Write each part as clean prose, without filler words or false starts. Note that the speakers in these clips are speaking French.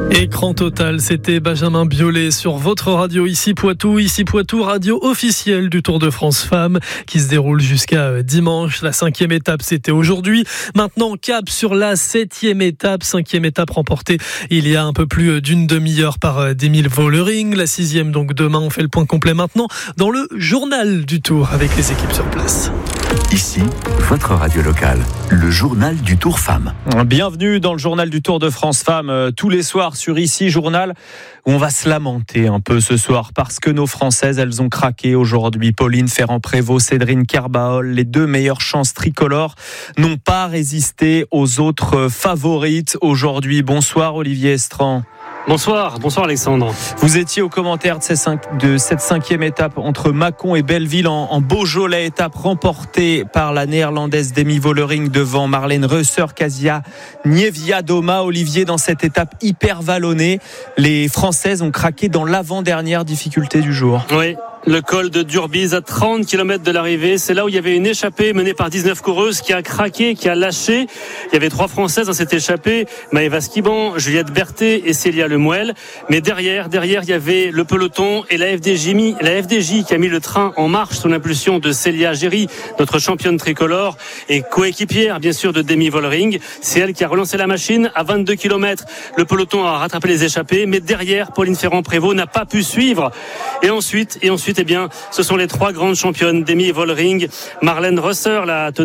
Écran total, c'était Benjamin Biolay sur votre radio Ici Poitou, radio officielle du Tour de France Femmes qui se déroule jusqu'à dimanche. La 5e étape, c'était aujourd'hui. Maintenant, cap sur la 7e étape, 5e étape remportée il y a un peu plus d'une demi-heure par Demi Vollering. La 6e, donc demain, on fait le point complet maintenant dans le journal du Tour avec les équipes sur place. Ici, votre radio locale, le journal du Tour Femmes. Bienvenue dans le journal du Tour de France Femmes, tous les soirs sur Ici Journal, où on va se lamenter un peu ce soir parce que nos Françaises, elles ont craqué aujourd'hui. Pauline Ferrand-Prévot, Cédrine Kerbaol, les deux meilleures chances tricolores, n'ont pas résisté aux autres favorites aujourd'hui. Bonsoir Olivier Estran. Bonsoir Alexandre. Vous étiez au commentaire de cette 5e étape entre Mâcon et Belleville en Beaujolais, étape remportée par la néerlandaise Demi Vollering devant Marlène Reusser, Kasia Niewiadoma. Olivier, dans cette étape hyper vallonnée, les Françaises ont craqué dans l'avant-dernière difficulté du jour. Oui. Le col de Durbise à 30 km de l'arrivée, c'est là où il y avait une échappée menée par 19 coureuses qui a craqué, qui a lâché. Il y avait 3 Françaises dans cette échappée, Maëva Skiban, Juliette Berthet et Célia Lemuel. Mais derrière, il y avait le peloton et la FDJ qui a mis le train en marche sous l'impulsion de Célia Géry, notre championne tricolore et coéquipière bien sûr de Demi Vollering. C'est elle qui a relancé la machine à 22 km. Le peloton a rattrapé les échappées, mais derrière, Pauline Ferrand-Prévot n'a pas pu suivre. Et ensuite, eh bien, ce sont les 3 grandes championnes, Demi Vollering, Marlène Reusser,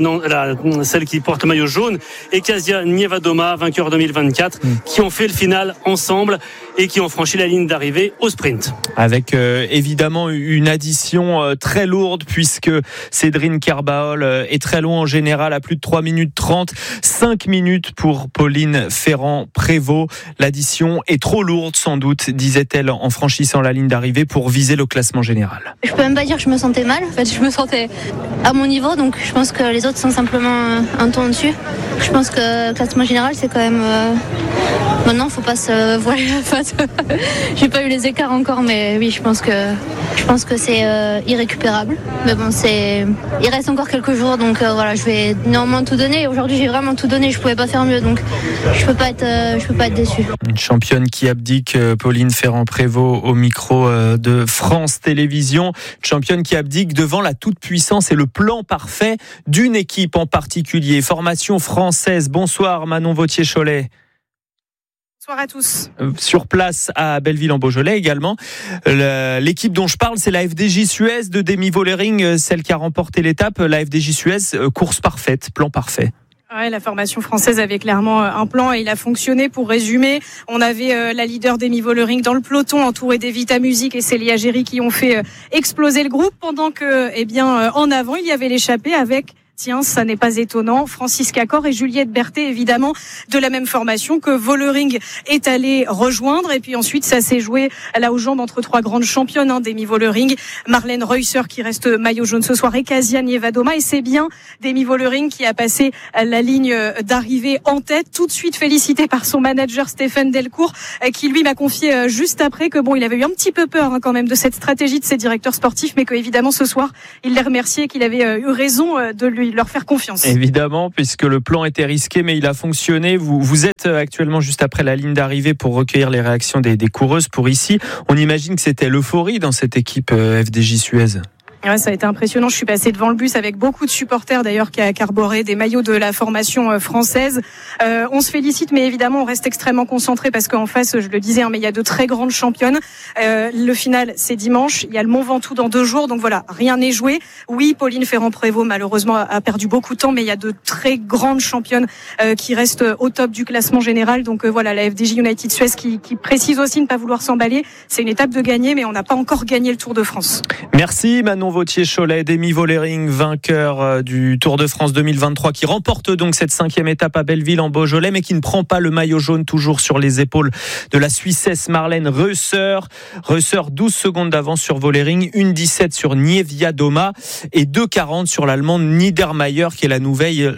celle qui porte le maillot jaune, et Kasia Niewiadoma, vainqueur 2024, qui ont fait le final ensemble et qui ont franchi la ligne d'arrivée au sprint. Avec évidemment une addition très lourde puisque Cédrine Kerbaol est très loin en général à plus de 3 minutes 30, 5 minutes pour Pauline Ferrand-Prévôt. L'addition est trop lourde sans doute, disait-elle en franchissant la ligne d'arrivée pour viser le classement général. Je peux même pas dire que je me sentais mal, en fait je me sentais à mon niveau, donc je pense que les autres sont simplement un ton au-dessus. Je pense que le classement général c'est quand même... Maintenant faut pas se voiler la face. J'ai pas eu les écarts encore, mais oui je pense que c'est irrécupérable. Mais bon, il reste encore quelques jours, donc voilà, je vais néanmoins tout donner. Aujourd'hui j'ai vraiment tout donné, je pouvais pas faire mieux, donc je peux pas être déçu. Une championne qui abdique, Pauline Ferrand-Prévôt au micro de France Télévisions. Une championne qui abdique devant la toute-puissance et le plan parfait d'une équipe en particulier. Formation française. Bonsoir Manon Vautier-Cholet. Bonsoir à tous. Sur place à Belleville en Beaujolais également. L'équipe dont je parle, c'est la FDJ Suez de Demi Vollering, celle qui a remporté l'étape. La FDJ Suez, course parfaite, plan parfait. Ouais, la formation française avait clairement un plan et il a fonctionné. Pour résumer, on avait la leader Demi Vollering dans le peloton, entourée d'Evita Music et Célia Géry qui ont fait exploser le groupe, pendant que, en avant, il y avait l'échappée avec... Tiens, ça n'est pas étonnant. Francisca Cor et Juliette Berthet, évidemment, de la même formation que Vollering est allé rejoindre. Et puis ensuite, ça s'est joué là aux jambes entre 3 grandes championnes, Demi Vollering, Marlène Reusser qui reste maillot jaune ce soir et Kasia Niewiadoma. Et c'est bien Demi Vollering qui a passé la ligne d'arrivée en tête, tout de suite félicité par son manager Stéphane Delcourt, qui lui m'a confié juste après que il avait eu un petit peu peur quand même de cette stratégie de ses directeurs sportifs, mais que évidemment ce soir, il les remerciait et qu'il avait eu raison de leur faire confiance. Évidemment, puisque le plan était risqué, mais il a fonctionné. Vous êtes actuellement juste après la ligne d'arrivée pour recueillir les réactions des coureuses pour ici. On imagine que c'était l'euphorie dans cette équipe FDJ Suez. Ouais, ça a été impressionnant. Je suis passée devant le bus avec beaucoup de supporters d'ailleurs qui arboraient des maillots de la formation française. On se félicite, mais évidemment on reste extrêmement concentré parce qu'en face, je le disais, mais il y a de très grandes championnes. Le final, c'est dimanche. Il y a le Mont Ventoux dans 2 jours, donc voilà, rien n'est joué. Oui, Pauline Ferrand-Prévot malheureusement a perdu beaucoup de temps, mais il y a de très grandes championnes qui restent au top du classement général. Donc voilà, la FDJ United Suez qui précise aussi ne pas vouloir s'emballer. C'est une étape de gagner, mais on n'a pas encore gagné le Tour de France. Merci Manon Vautier-Cholet. Demi Vollering, vainqueur du Tour de France 2023, qui remporte donc cette 5e étape à Belleville en Beaujolais, mais qui ne prend pas le maillot jaune, toujours sur les épaules de la Suissesse Marlène Reusser. Reusser, 12 secondes d'avance sur Vollering, 1,17 sur Niewiadoma et 2,40 sur l'Allemande Niedermayer, qui est la nouvelle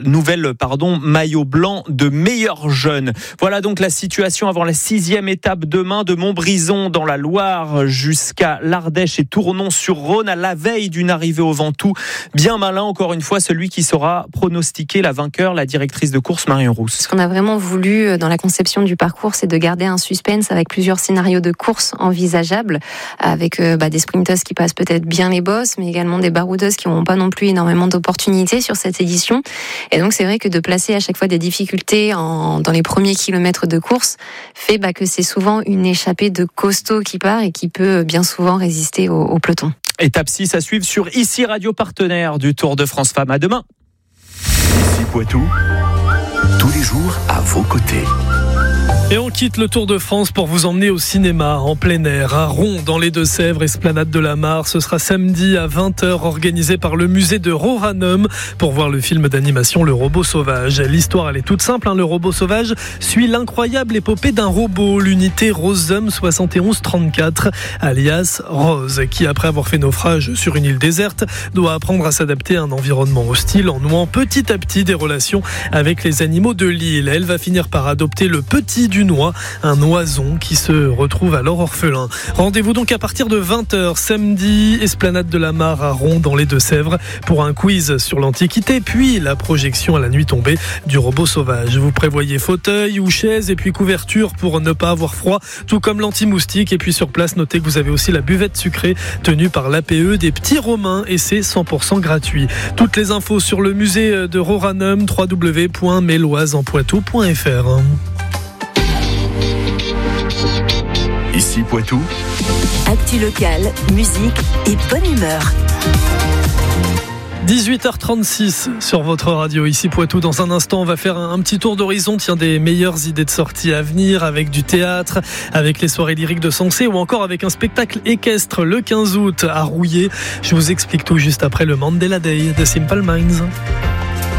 maillot blanc de meilleur jeune. Voilà donc la situation avant la 6e étape demain, de Montbrison dans la Loire jusqu'à l'Ardèche et Tournon-sur-Rhône, à la veille veille d'une arrivée au Ventoux. Bien malin, encore une fois, celui qui saura pronostiquer la vainqueur, la directrice de course Marion Rousse. Ce qu'on a vraiment voulu dans la conception du parcours, c'est de garder un suspense avec plusieurs scénarios de course envisageables, avec des sprinteuses qui passent peut-être bien les bosses, mais également des baroudeuses qui n'auront pas non plus énormément d'opportunités sur cette édition. Et donc c'est vrai que de placer à chaque fois des difficultés dans les premiers kilomètres de course fait que c'est souvent une échappée de costaud qui part et qui peut bien souvent résister au peloton. Étape 6 à suivre sur ICI Radio, partenaire du Tour de France Femmes. À demain. ICI Poitou, tous les jours à vos côtés. Et on quitte le Tour de France pour vous emmener au cinéma, en plein air, à Ron, dans les Deux-Sèvres, esplanade de la Mare. Ce sera samedi à 20h, organisé par le musée de Roranum, pour voir le film d'animation Le Robot Sauvage. L'histoire, elle est toute simple, Le Robot Sauvage suit l'incroyable épopée d'un robot, l'unité Rosum 7134, alias Rose, qui, après avoir fait naufrage sur une île déserte, doit apprendre à s'adapter à un environnement hostile en nouant petit à petit des relations avec les animaux de l'île. Elle va finir par adopter le petit du noix, un oison qui se retrouve alors orphelin. Rendez-vous donc à partir de 20h samedi, esplanade de la Mare à Ron dans les Deux-Sèvres pour un quiz sur l'Antiquité, puis la projection à la nuit tombée du Robot Sauvage. Vous prévoyez fauteuil ou chaise et puis couverture pour ne pas avoir froid, tout comme l'anti-moustique. Et puis sur place, notez que vous avez aussi la buvette sucrée tenue par l'APE des Petits Romains et c'est 100% gratuit. Toutes les infos sur le musée de Roranum, www.meloiseenpoitou.fr. ICI Poitou, actu locale, musique et bonne humeur. 18h36 sur votre radio, ICI Poitou. Dans un instant, on va faire un petit tour d'horizon, des meilleures idées de sortie à venir, avec du théâtre, avec les soirées lyriques de Sensé ou encore avec un spectacle équestre le 15 août à Rouillé. Je vous explique tout juste après le Mandela Day de Simple Minds.